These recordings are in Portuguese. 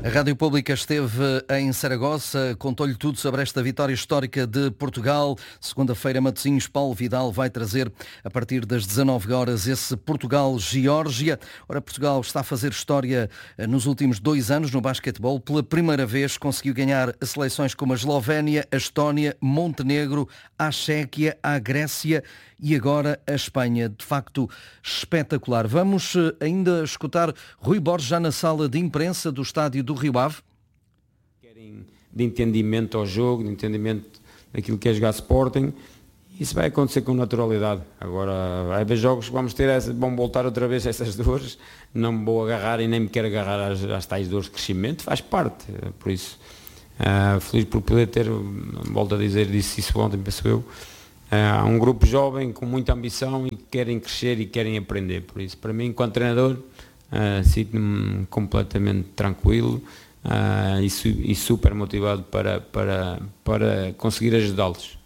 A Rádio Pública esteve em Saragossa, contou-lhe tudo sobre esta vitória histórica de Portugal. Segunda-feira, Matosinhos, Paulo Vidal vai trazer, a partir das 19 horas, esse Portugal-Geórgia. Ora, Portugal está a fazer história nos últimos 2 anos no basquetebol. Pela primeira vez conseguiu ganhar a seleções como a Eslovénia, a Estónia, Montenegro, a Chequia, a Grécia e agora a Espanha. De facto, espetacular. Vamos ainda escutar Rui Borges já na sala de imprensa do estádio do Rio Ave. De entendimento ao jogo, de entendimento daquilo que é jogar Sporting, isso vai acontecer com naturalidade. Agora, vai haver jogos que vamos ter, vão voltar outra vez essas dores, não me vou agarrar e nem me quero agarrar às tais dores de crescimento, faz parte, por isso, feliz por poder ter, volto a dizer, disse isso ontem, penso eu, um grupo jovem com muita ambição e que querem crescer e querem aprender, por isso, para mim, enquanto treinador, sinto-me completamente tranquilo e super motivado para conseguir ajudá-los.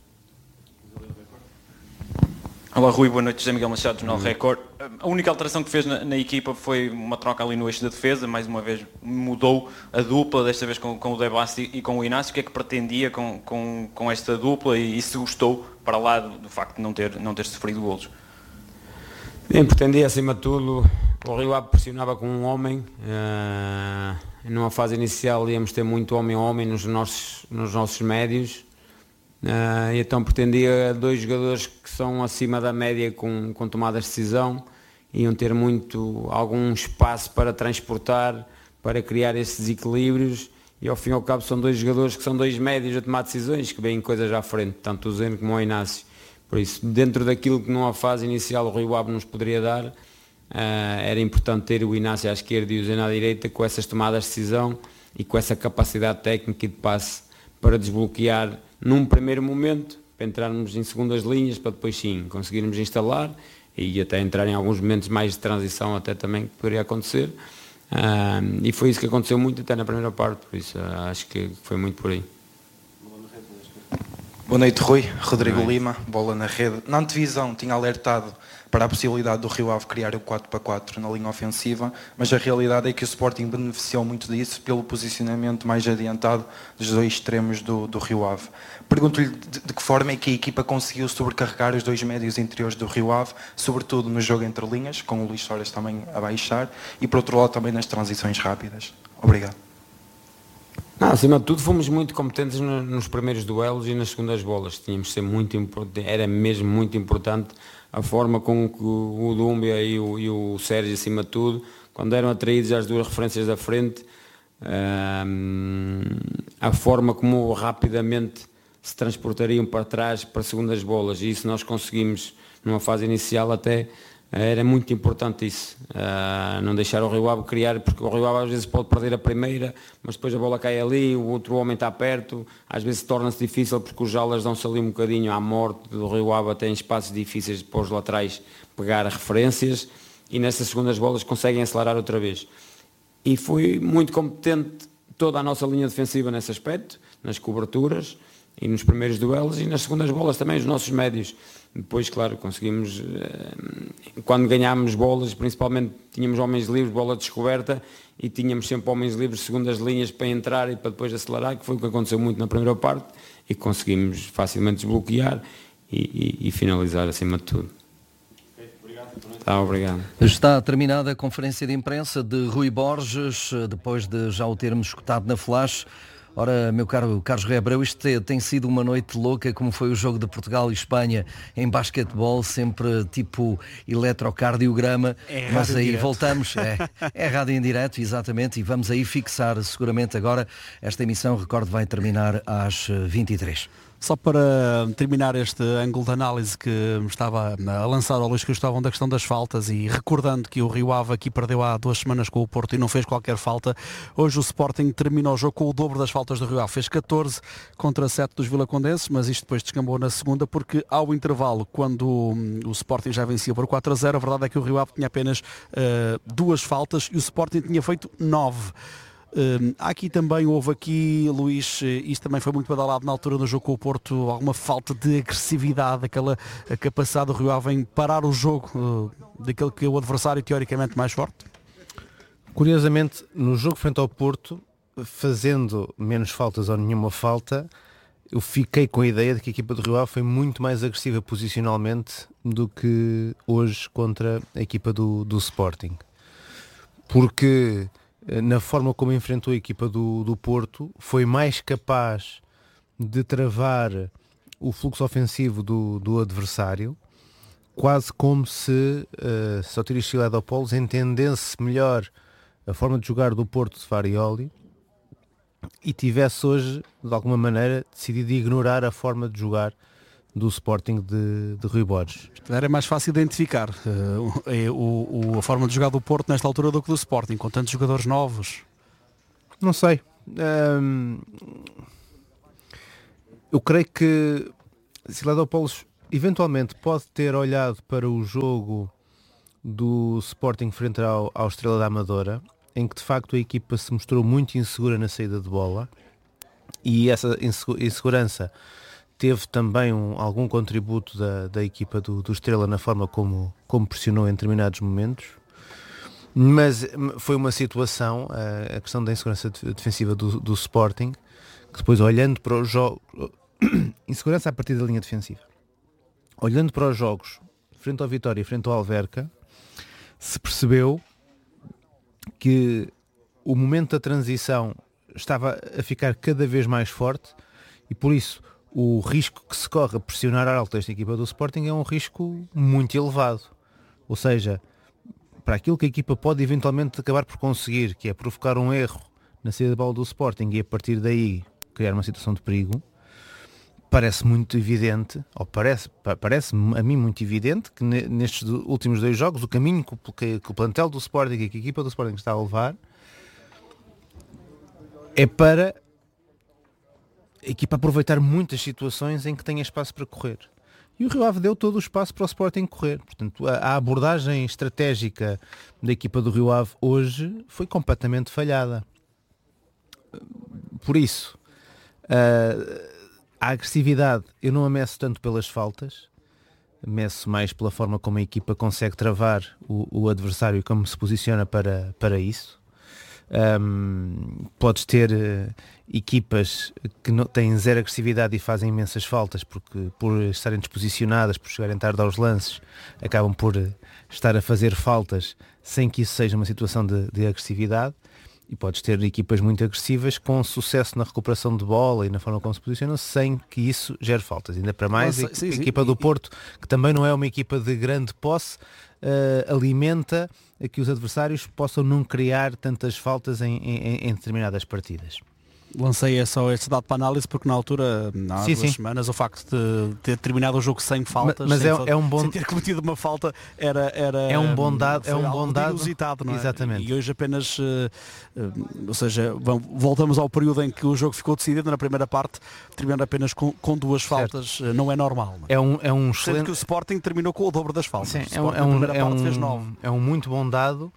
Olá Rui, boa noite, José Miguel Machado, Jornal Record. A única alteração que fez na equipa foi uma troca ali no eixo da defesa, mais uma vez mudou a dupla, desta vez com o Debassi e com o Inácio. O que é que pretendia com esta dupla e se gostou, para lá do facto de não ter sofrido golos? Bem, pretendia acima de tudo, o Rio Ave pressionava com um homem, numa fase inicial íamos ter muito homem a homem nos nossos médios, e então pretendia 2 jogadores que são acima da média com tomadas de decisão, iam ter algum espaço para transportar, para criar esses desequilíbrios, e ao fim e ao cabo são 2 jogadores que são 2 médios a tomar decisões, que veem coisas à frente, tanto o Zeno como o Inácio. Por isso, dentro daquilo que numa fase inicial o Rio Ave nos poderia dar, era importante ter o Inácio à esquerda e o Zeno à direita, com essas tomadas de decisão e com essa capacidade técnica e de passe para desbloquear num primeiro momento, para entrarmos em segundas linhas, para depois sim conseguirmos instalar e até entrar em alguns momentos mais de transição até também que poderia acontecer, e foi isso que aconteceu muito até na primeira parte, por isso acho que foi muito por aí. Boa noite, Rui. Rodrigo Lima, bola na rede. Na antevisão tinha alertado para a possibilidade do Rio Ave criar o 4-4 na linha ofensiva, mas a realidade é que o Sporting beneficiou muito disso pelo posicionamento mais adiantado dos 2 extremos do Rio Ave. Pergunto-lhe de que forma é que a equipa conseguiu sobrecarregar os 2 médios interiores do Rio Ave, sobretudo no jogo entre linhas, com o Luís Soares também a baixar, e por outro lado também nas transições rápidas. Obrigado. Acima de tudo fomos muito competentes nos primeiros duelos e nas segundas bolas. Tínhamos de ser muito importante, era mesmo muito importante a forma com que o Dúmbia e o Sérgio, acima de tudo, quando eram atraídos às 2 referências da frente, a forma como rapidamente se transportariam para trás para segundas bolas, e isso nós conseguimos numa fase inicial até. Era muito importante isso, não deixar o Rio Ave criar, porque o Rio Ave às vezes pode perder a primeira, mas depois a bola cai ali, o outro homem está perto, às vezes torna-se difícil porque os alas dão-se ali um bocadinho à morte do Rio Ave, até em espaços difíceis para os laterais pegar referências, e nessas segundas bolas conseguem acelerar outra vez. E foi muito competente toda a nossa linha defensiva nesse aspecto, nas coberturas e nos primeiros duelos, e nas segundas bolas também os nossos médios. Depois, claro, conseguimos, quando ganhámos bolas, principalmente tínhamos homens livres, bola descoberta, e tínhamos sempre homens livres, segundas linhas para entrar e para depois acelerar, que foi o que aconteceu muito na primeira parte, e conseguimos facilmente desbloquear e finalizar acima de tudo. Obrigado. Está terminada a conferência de imprensa de Rui Borges, depois de já o termos escutado na Flash. Ora, meu caro Carlos Rui Abreu, isto tem sido uma noite louca, como foi o jogo de Portugal e Espanha em basquetebol, sempre tipo eletrocardiograma, mas aí direto. Voltamos, é rádio em direto, exatamente, e vamos aí fixar seguramente agora esta emissão, recordo, vai terminar às 23. Só para terminar este ângulo de análise que me estava a lançar ao Luís Cristóvão da questão das faltas, e recordando que o Rio Ave aqui perdeu há 2 semanas com o Porto e não fez qualquer falta, hoje o Sporting terminou o jogo com o dobro das faltas do Rio Ave. Fez 14 contra 7 dos vilacondenses, mas isto depois descambou na segunda, porque ao intervalo, quando o Sporting já vencia por 4-0, a verdade é que o Rio Ave tinha apenas 2 faltas e o Sporting tinha feito 9. Houve aqui, Luís, isto também foi muito badalado na altura do jogo com o Porto, alguma falta de agressividade, aquela capacidade do Rio Ave em parar o jogo daquele que é o adversário teoricamente mais forte? Curiosamente, no jogo frente ao Porto, fazendo menos faltas ou nenhuma falta, eu fiquei com a ideia de que a equipa do Rio Ave foi muito mais agressiva posicionalmente do que hoje contra a equipa do Sporting. Porque na forma como enfrentou a equipa do Porto, foi mais capaz de travar o fluxo ofensivo do adversário, quase como se Sotirios Tsiladopoulos entendesse melhor a forma de jogar do Porto de Farioli e tivesse hoje, de alguma maneira, decidido ignorar a forma de jogar do Sporting de Rui Borges. Era mais fácil identificar a forma de jogar do Porto nesta altura do que do Sporting, com tantos jogadores novos. Não sei. Eu creio que Tsiladopoulos eventualmente pode ter olhado para o jogo do Sporting frente ao Estrela da Amadora, em que de facto a equipa se mostrou muito insegura na saída de bola, e essa insegurança teve também algum contributo da equipa do Estrela na forma como pressionou em determinados momentos, mas foi uma situação, a questão da insegurança defensiva do Sporting, que depois, olhando para o jogo, insegurança a partir da linha defensiva, olhando para os jogos frente ao Vitória e frente ao Alverca, se percebeu que o momento da transição estava a ficar cada vez mais forte, e por isso o risco que se corre a pressionar alto esta equipa do Sporting é um risco muito elevado. Ou seja, para aquilo que a equipa pode eventualmente acabar por conseguir, que é provocar um erro na saída de bola do Sporting e a partir daí criar uma situação de perigo, parece muito evidente, ou parece-me a mim muito evidente, que nestes últimos 2 jogos o caminho que o plantel do Sporting e que a equipa do Sporting está a levar é para a equipa aproveitar muitas situações em que tenha espaço para correr. E o Rio Ave deu todo o espaço para o Sporting correr. Portanto, a abordagem estratégica da equipa do Rio Ave hoje foi completamente falhada. Por isso, a agressividade eu não a meço tanto pelas faltas, meço mais pela forma como a equipa consegue travar o adversário e como se posiciona para isso. Podes ter equipas que não têm zero agressividade e fazem imensas faltas porque por estarem desposicionadas, por chegarem tarde aos lances, acabam por estar a fazer faltas sem que isso seja uma situação de agressividade. E podes ter equipas muito agressivas com sucesso na recuperação de bola e na forma como se posicionam sem que isso gere faltas. Ainda para mais, a equipa do Porto, que também não é uma equipa de grande posse, alimenta a que os adversários possam não criar tantas faltas em determinadas partidas. Lancei só este dado para análise porque na altura, há 2 semanas, o facto de ter terminado o jogo sem faltas, mas sem ter cometido uma falta, é um bom dado, inusitado, não é? Exatamente. E hoje apenas, ou seja, voltamos ao período em que o jogo ficou decidido na primeira parte, terminando apenas com 2 faltas, não é normal. Não é? É um excelente... Sendo que o Sporting terminou com o dobro das faltas. Sim, fez 9. É um muito bom dado,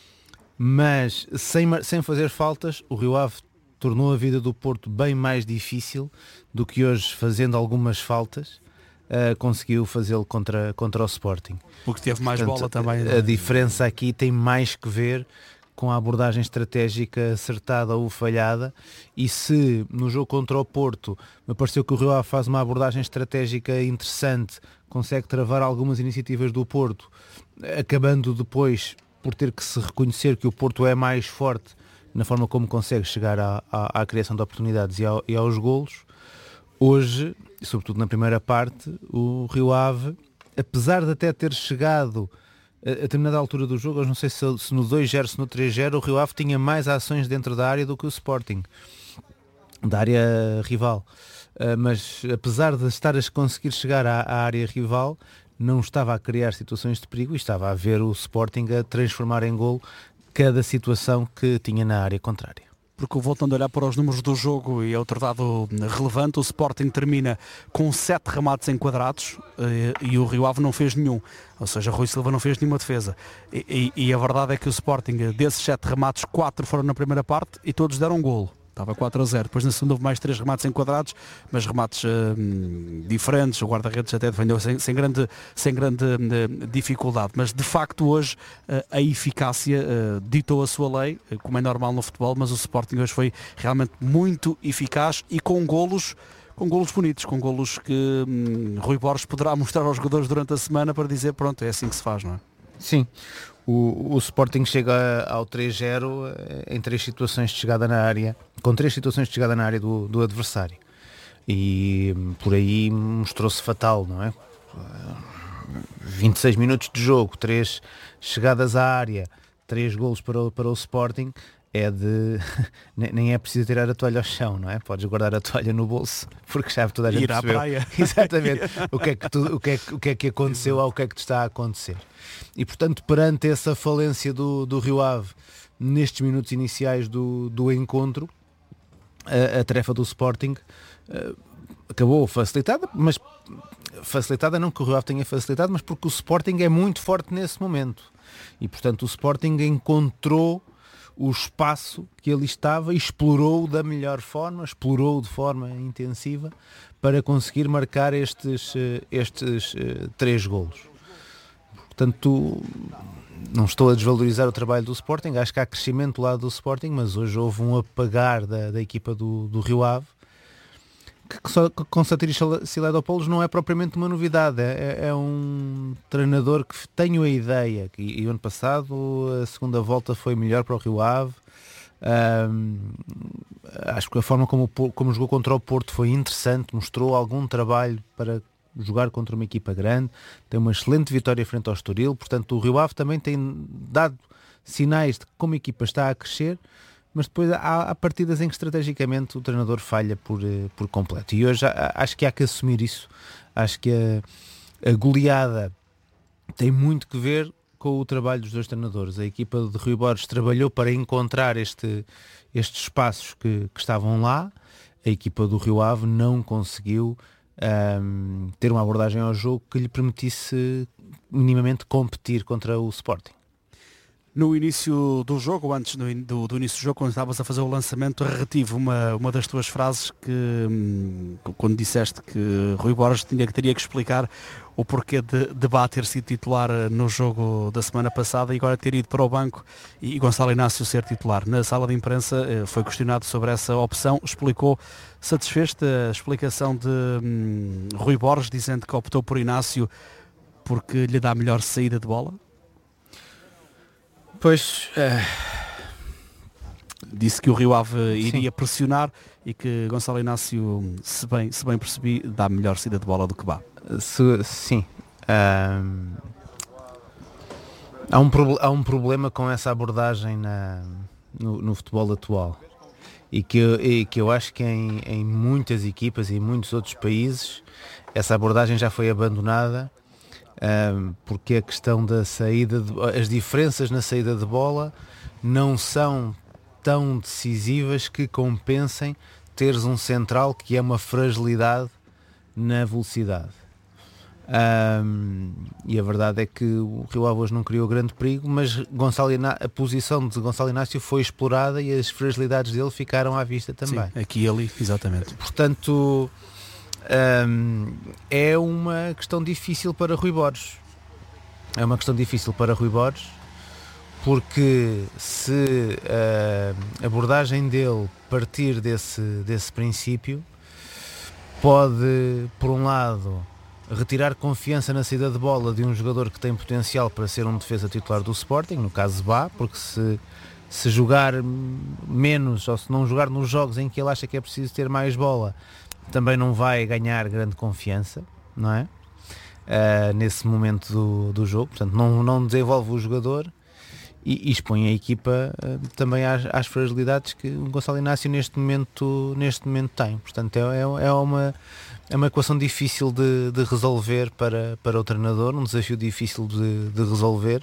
mas sem fazer faltas, o Rio Ave tornou a vida do Porto bem mais difícil do que hoje, fazendo algumas faltas, conseguiu fazê-lo contra o Sporting. Porque teve mais bola também. A diferença aqui tem mais que ver com a abordagem estratégica acertada ou falhada, e se no jogo contra o Porto me pareceu que o Rio Ave faz uma abordagem estratégica interessante, consegue travar algumas iniciativas do Porto, acabando depois por ter que se reconhecer que o Porto é mais forte na forma como consegue chegar à criação de oportunidades e aos golos. Hoje, sobretudo na primeira parte, o Rio Ave, apesar de até ter chegado a determinada altura do jogo, eu não sei se no 2-0, se no 3-0, o Rio Ave tinha mais ações dentro da área do que o Sporting, da área rival. Mas apesar de estar a conseguir chegar à área rival, não estava a criar situações de perigo e estava a ver o Sporting a transformar em golo cada situação que tinha na área contrária. Porque voltando a olhar para os números do jogo, e é outro dado relevante, o Sporting termina com 7 remates enquadrados e o Rio Ave não fez nenhum, ou seja, Rui Silva não fez nenhuma defesa, e a verdade é que o Sporting, desses 7 remates, 4 foram na primeira parte e todos deram golo. estava 4-0. Depois na segunda houve mais 3 remates enquadrados, mas remates diferentes, o guarda-redes até defendeu sem grande dificuldade, mas de facto hoje a eficácia ditou a sua lei, como é normal no futebol, mas o Sporting hoje foi realmente muito eficaz e com golos bonitos, com golos que Rui Borges poderá mostrar aos jogadores durante a semana para dizer, pronto, é assim que se faz, não é? Sim, o Sporting chega ao 3-0 em 3 situações de chegada na área, com 3 situações de chegada na área do adversário. E por aí mostrou-se fatal, não é? 26 minutos de jogo, 3 chegadas à área, 3 golos para o Sporting. Nem é preciso tirar a toalha ao chão, não é? Podes guardar a toalha no bolso, porque já toda a gente ir à percebeu praia. exatamente o que é que aconteceu ao que é que te está a acontecer. E portanto, perante essa falência do Rio Ave nestes minutos iniciais do encontro, a tarefa do Sporting acabou facilitada, mas facilitada não que o Rio Ave tenha facilitado, mas porque o Sporting é muito forte nesse momento. E portanto o Sporting encontrou o espaço que ali estava e explorou da melhor forma, explorou de forma intensiva para conseguir marcar estes 3 golos. Portanto, não estou a desvalorizar o trabalho do Sporting, acho que há crescimento do lado do Sporting, mas hoje houve um apagar da equipa do Rio Ave, que só com Satiris Siledopoulos não é propriamente uma novidade, é um treinador que tenho a ideia, e o ano passado a segunda volta foi melhor para o Rio Ave, acho que a forma como jogou contra o Porto foi interessante, mostrou algum trabalho para jogar contra uma equipa grande, tem uma excelente vitória frente ao Estoril, portanto o Rio Ave também tem dado sinais de como a equipa está a crescer, mas depois há partidas em que estrategicamente o treinador falha por completo. E hoje acho que há que assumir isso. Acho que a goleada tem muito que ver com o trabalho dos 2 treinadores. A equipa de Rui Borges trabalhou para encontrar estes espaços que estavam lá. A equipa do Rio Ave não conseguiu ter uma abordagem ao jogo que lhe permitisse minimamente competir contra o Sporting. No início do jogo, antes do início do jogo, quando estavas a fazer o lançamento, retive uma das tuas frases que quando disseste que Rui Borges teria que explicar o porquê de Bá ter sido titular no jogo da semana passada e agora ter ido para o banco e Gonçalo Inácio ser titular. Na sala de imprensa foi questionado sobre essa opção, explicou, satisfez-te a explicação de Rui Borges, dizendo que optou por Inácio porque lhe dá melhor saída de bola? Pois, disse que o Rio Ave iria pressionar e que Gonçalo Inácio, se bem percebi, dá melhor saída de bola do que Bá. Sim. Há um problema com essa abordagem no futebol atual e que eu acho que em muitas equipas e em muitos outros países essa abordagem já foi abandonada. Porque a questão da saída, as diferenças na saída de bola não são tão decisivas que compensem teres um central que é uma fragilidade na velocidade. E a verdade é que o Rio Ave hoje não criou grande perigo, mas a posição de Gonçalo Inácio foi explorada e as fragilidades dele ficaram à vista também. Sim, aqui e ali, exatamente. Portanto, é uma questão difícil para Rui Borges. É uma questão difícil para Rui Borges, porque se a abordagem dele partir desse princípio, pode, por um lado, retirar confiança na saída de bola de um jogador que tem potencial para ser um defesa titular do Sporting, no caso de Bá, porque se jogar menos ou se não jogar nos jogos em que ele acha que é preciso ter mais bola, também não vai ganhar grande confiança, não é? Nesse momento do jogo, portanto não desenvolve o jogador e expõe a equipa também às fragilidades que o Gonçalo Inácio neste momento tem. Portanto é uma equação difícil de resolver para o treinador, um desafio difícil de resolver.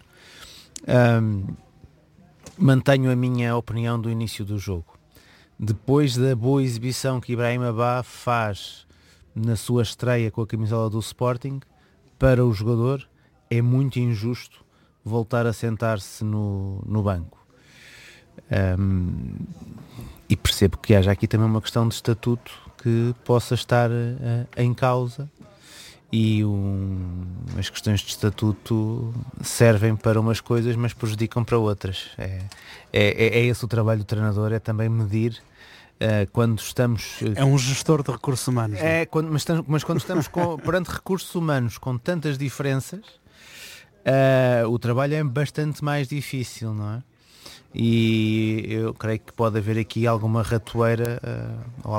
Mantenho a minha opinião do início do jogo. Depois da boa exibição que Ibrahima Bá faz na sua estreia com a camisola do Sporting, para o jogador é muito injusto voltar a sentar-se no banco. E percebo que haja aqui também uma questão de estatuto que possa estar em causa, e as questões de estatuto servem para umas coisas, mas prejudicam para outras. É esse o trabalho do treinador, é também medir quando estamos... É um gestor de recursos humanos. Mas quando estamos perante recursos humanos com tantas diferenças, o trabalho é bastante mais difícil, não é? E eu creio que pode haver aqui alguma ratoeira ou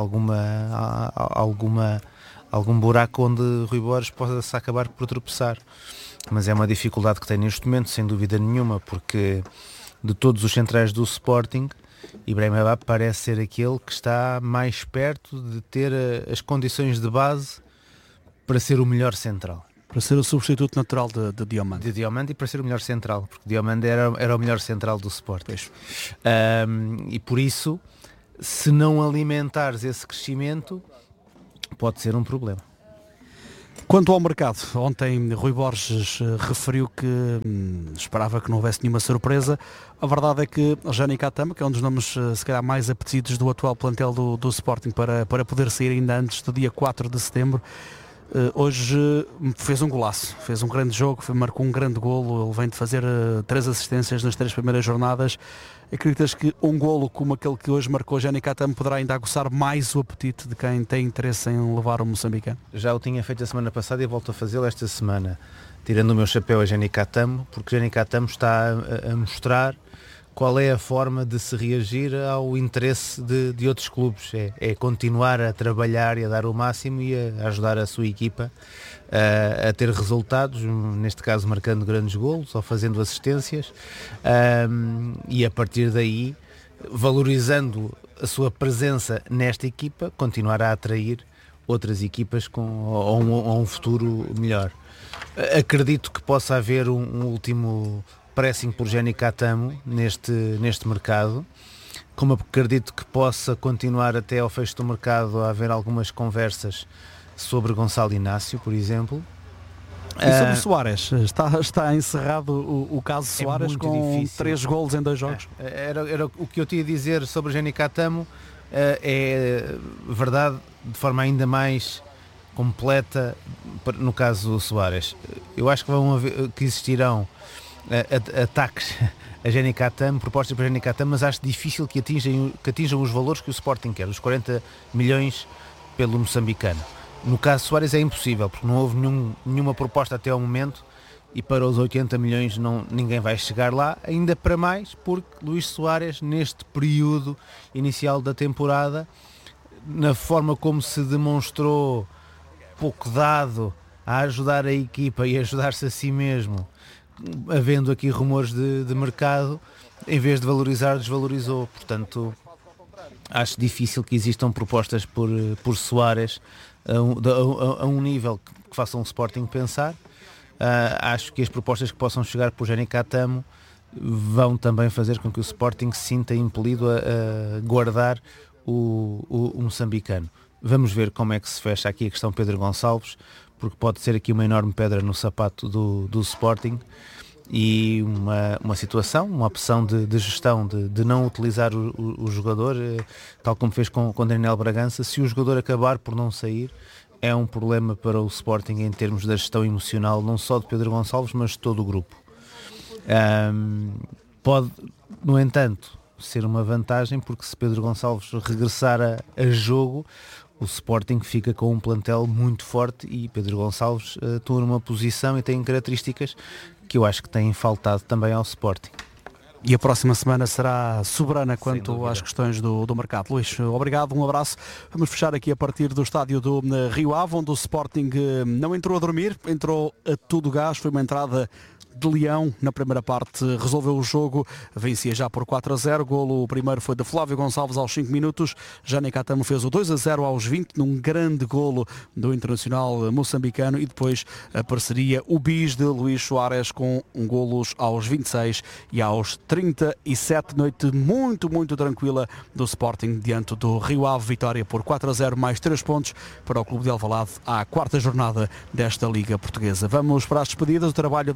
algum buraco onde Rui Borges possa acabar por tropeçar. Mas é uma dificuldade que tem neste momento, sem dúvida nenhuma, porque de todos os centrais do Sporting, Ibrahim Abab parece ser aquele que está mais perto de ter as condições de base para ser o melhor central. Para ser o substituto natural de Diomande. De Diomande, e para ser o melhor central, porque Diomande era o melhor central do Sporting. E por isso, se não alimentares esse crescimento, pode ser um problema. Quanto ao mercado, ontem Rui Borges referiu que esperava que não houvesse nenhuma surpresa. A verdade é que Jani Katama, que é um dos nomes se calhar mais apetecidos do atual plantel do Sporting para poder sair ainda antes do dia 4 de setembro, hoje fez um golaço, fez um grande jogo, marcou um grande golo. Ele vem de fazer 3 assistências nas 3 primeiras jornadas. Acreditas que um golo como aquele que hoje marcou Jani Katama poderá ainda aguçar mais o apetite de quem tem interesse em levar o moçambicano? Já o tinha feito a semana passada e volto a fazê-lo esta semana, tirando o meu chapéu a Jani Katama, porque Jani Katama está a mostrar qual é a forma de se reagir ao interesse de outros clubes. É continuar a trabalhar e a dar o máximo e a ajudar a sua equipa a ter resultados, neste caso marcando grandes golos ou fazendo assistências, e a partir daí, valorizando a sua presença nesta equipa, continuar a atrair outras equipas a um futuro melhor. Acredito que possa haver um último pressing por Jani Katama neste mercado, como acredito que possa continuar até ao fecho do mercado a haver algumas conversas sobre Gonçalo Inácio, por exemplo. E sobre Soares, está encerrado o caso Soares com difícil. 3 golos em 2 jogos. Era o que eu tinha a dizer sobre Jani Katama, é verdade de forma ainda mais completa no caso do Soares. Eu acho que existirão ataques a Jani Katama, propostas para Jani Katama, mas acho difícil que atinjam os valores que o Sporting quer, os 40 milhões pelo moçambicano. No caso Soares é impossível, porque não houve nenhuma proposta até ao momento, e para os 80 milhões ninguém vai chegar lá, ainda para mais porque Luís Soares, neste período inicial da temporada, na forma como se demonstrou pouco dado a ajudar a equipa e a ajudar-se a si mesmo, havendo aqui rumores de mercado, em vez de valorizar, desvalorizou. Portanto, acho difícil que existam propostas por Soares a um nível que façam o Sporting pensar. Acho que as propostas que possam chegar por Jani Katama vão também fazer com que o Sporting se sinta impelido a guardar o moçambicano. Vamos ver como é que se fecha aqui a questão Pedro Gonçalves, porque pode ser aqui uma enorme pedra no sapato do Sporting, e uma situação, uma opção de gestão de não utilizar o jogador, tal como fez com Daniel Bragança. Se o jogador acabar por não sair, é um problema para o Sporting em termos da gestão emocional, não só de Pedro Gonçalves, mas de todo o grupo. Pode, no entanto, ser uma vantagem, porque se Pedro Gonçalves regressar a jogo, o Sporting fica com um plantel muito forte, e Pedro Gonçalves atua numa posição e tem características que eu acho que têm faltado também ao Sporting. E a próxima semana será soberana quanto às questões do mercado. Luís, obrigado, um abraço. Vamos fechar aqui a partir do estádio do Rio Ave, onde o Sporting não entrou a dormir, entrou a tudo gás. Foi uma entrada de leão na primeira parte, resolveu o jogo, vencia já por 4-0. O primeiro foi de Flávio Gonçalves aos 5 minutos. Jani Katama fez o 2-0 aos 20, num grande golo do internacional moçambicano, e depois apareceria o bis de Luís Soares com golos aos 26 e aos 37. Noite muito, muito tranquila do Sporting diante do Rio Ave. Vitória por 4-0, mais 3 pontos para o Clube de Alvalade à 4ª jornada desta Liga Portuguesa. Vamos para as despedidas. O trabalho da Antena 1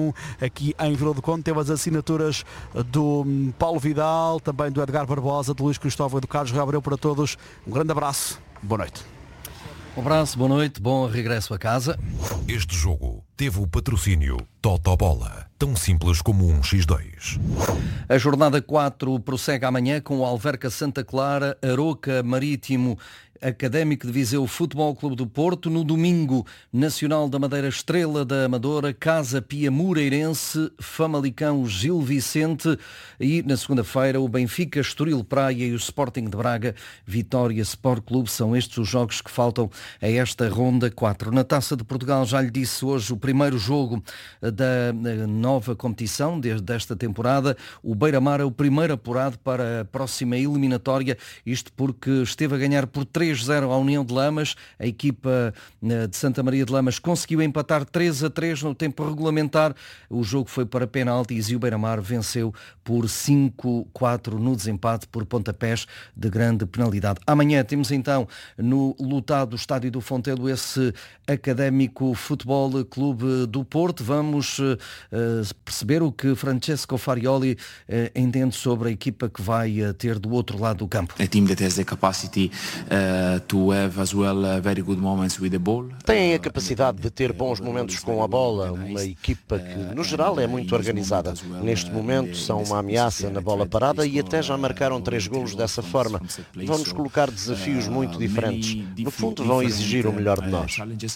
Antena 1 aqui em Vila do Conde. Teve as assinaturas do Paulo Vidal, também do Edgar Barbosa, do Luís Cristóvão e do Carlos Gabriel. Para todos, um grande abraço, boa noite. Um abraço, boa noite, bom regresso a casa. Este jogo teve o patrocínio Totobola, tão simples como um X2. A jornada 4 prossegue amanhã com o Alverca Santa Clara, Aroca Marítimo, Académico de Viseu, Futebol Clube do Porto. No domingo, Nacional da Madeira, Estrela da Amadora, Casa Pia Moreirense, Famalicão, Gil Vicente. E na segunda-feira, o Benfica, Estoril Praia e o Sporting de Braga, Vitória Sport Clube. São estes os jogos que faltam a esta ronda 4. Na Taça de Portugal, já lhe disse hoje, o primeiro jogo da nova competição desta temporada. O Beira-Mar é o primeiro apurado para a próxima eliminatória, isto porque esteve a ganhar por 3-0 à União de Lamas. A equipa de Santa Maria de Lamas conseguiu empatar 3-3 no tempo regulamentar. O jogo foi para penaltis e o Beira-Mar venceu por 5-4 no desempate por pontapés de grande penalidade. Amanhã temos então no lotado Estádio do Fontelo esse Académico Futebol Clube do Porto. Vamos perceber o que Francesco Farioli entende sobre a equipa que vai ter do outro lado do campo. A team that has the capacity to have as well very good moments with the ball. Têm a capacidade de ter bons momentos com a bola, uma equipa que no geral é muito organizada. Neste momento são uma ameaça na bola parada e até já marcaram 3 golos dessa forma. Vão-nos colocar desafios muito diferentes. No fundo vão exigir o melhor de nós.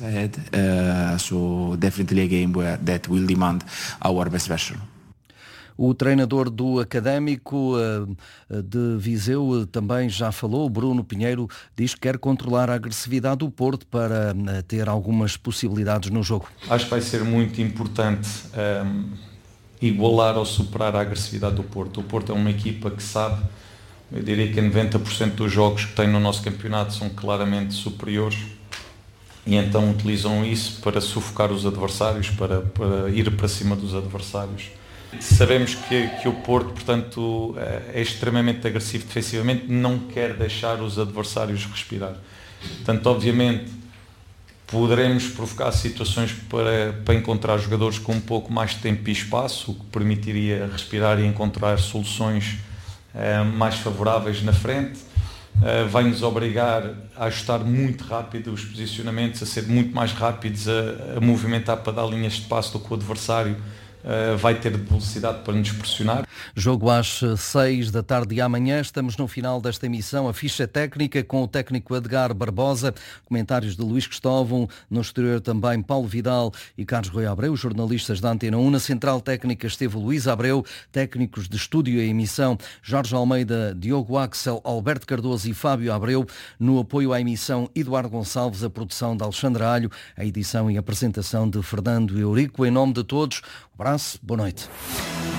So definitely a game where that will demand our best version. O treinador do Académico de Viseu também já falou. Bruno Pinheiro diz que quer controlar a agressividade do Porto para ter algumas possibilidades no jogo. Acho que vai ser muito importante igualar ou superar a agressividade do Porto. O Porto é uma equipa que sabe, eu diria que 90% dos jogos que tem no nosso campeonato são claramente superiores e então utilizam isso para sufocar os adversários, para ir para cima dos adversários. Sabemos que o Porto, portanto, é extremamente agressivo defensivamente, não quer deixar os adversários respirar. Portanto, obviamente, poderemos provocar situações para encontrar jogadores com um pouco mais de tempo e espaço, o que permitiria respirar e encontrar soluções mais favoráveis na frente. Vai-nos obrigar a ajustar muito rápido os posicionamentos, a ser muito mais rápidos, a movimentar para dar linhas de passo do que o adversário vai ter velocidade para nos pressionar. Jogo às 6 da tarde de amanhã. Estamos no final desta emissão. A ficha técnica com o técnico Edgar Barbosa, comentários de Luís Cristóvão, no exterior também Paulo Vidal e Carlos Rui Abreu, jornalistas da Antena 1. Na central técnica esteve Luís Abreu, técnicos de estúdio e emissão Jorge Almeida, Diogo Axel, Alberto Cardoso e Fábio Abreu. No apoio à emissão Eduardo Gonçalves, a produção de Alexandre Alho, a edição e apresentação de Fernando Eurico. Em nome de todos, um abraço, boa noite.